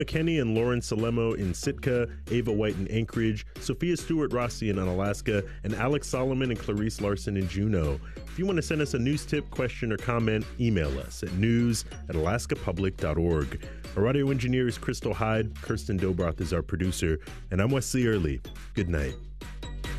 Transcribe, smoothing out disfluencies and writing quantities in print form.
Kenny and Lauren Salemo in Sitka, Ava White in Anchorage, Sophia Stewart Rossi in Unalaska, and Alex Solomon and Clarice Larson in Juneau. If you want to send us a news tip, question, or comment, email us at news@alaskapublic.org. Our audio engineer is Crystal Hyde. Kirsten Dobroth is our producer. And I'm Wesley Early. Good night.